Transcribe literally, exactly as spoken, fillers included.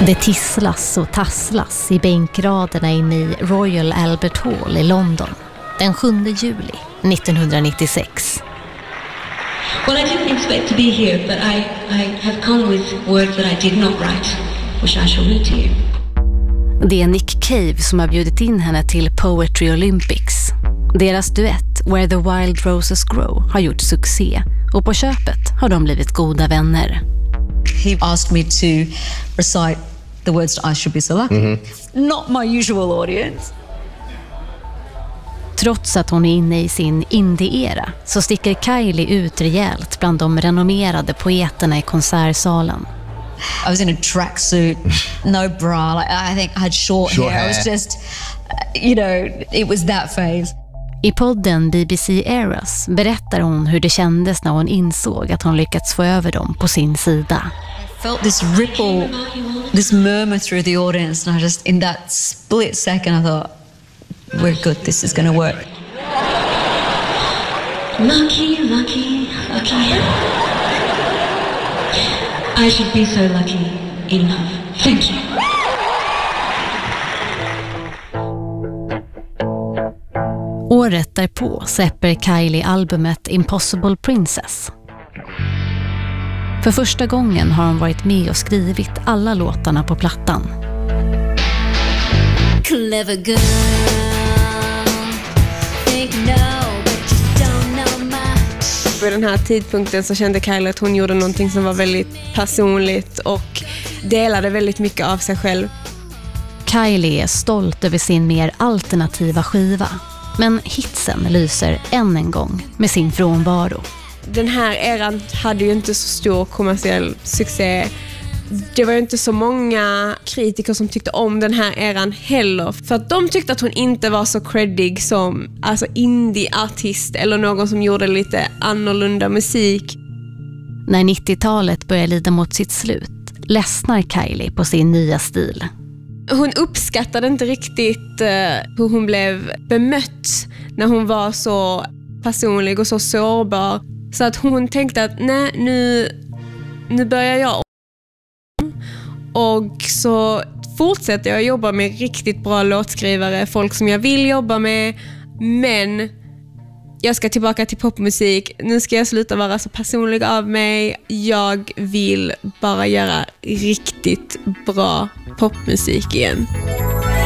Det tisslas och tasslas i bänkraderna inne i Royal Albert Hall i London den sjunde juli nittonhundranittiosex. Well, I didn't expect to be here, but I, I have come with words that I did not write, which I shall read to you. Det är Nick Cave som har bjudit in henne till Poetry Olympics. Deras duett Where the Wild Roses Grow har gjort succé och på köpet har de blivit goda vänner. He asked me to recite the words to I Should Be So Lucky. Mm-hmm. Not my usual audience. Trots att hon är inne i sin indie-era så sticker Kylie ut rejält bland de renommerade poeterna i konsertsalen. I was in a tracksuit, no bra. Like, I think I had short, short hair. hair. I was just, you know, it was that phase. I podden B B C Eras berättar hon hur det kändes när hon insåg att hon lyckats få över dem på sin sida. I felt this ripple, this murmur through the audience, and I just, in that split second, I thought, we're good, this is going to work. Lucky, lucky, lucky. I should be so lucky in love. Thank you. Året därpå släpper Kylie albumet Impossible Princess. För första gången har hon varit med och skrivit alla låtarna på plattan. Clever girl. Think no, but you don't know much. Vid den här tidpunkten så kände Kylie att hon gjorde någonting som var väldigt personligt och delade väldigt mycket av sig själv. Kylie är stolt över sin mer alternativa skiva. Men hitsen lyser än en gång med sin frånvaro. Den här eran hade ju inte så stor kommersiell succé. Det var ju inte så många kritiker som tyckte om den här eran heller. För att de tyckte att hon inte var så creddig som alltså indie-artist eller någon som gjorde lite annorlunda musik. När nittiotalet börjar lida mot sitt slut ledsnar Kylie på sin nya stil. Hon uppskattade inte riktigt uh, hur hon blev bemött när hon var så personlig och så sårbar. Så att hon tänkte att nej, nu, nu börjar jag om. Och så fortsätter jag jobba med riktigt bra låtskrivare, folk som jag vill jobba med. Men jag ska tillbaka till popmusik. Nu ska jag sluta vara så personlig av mig. Jag vill bara göra riktigt bra popmusik igen.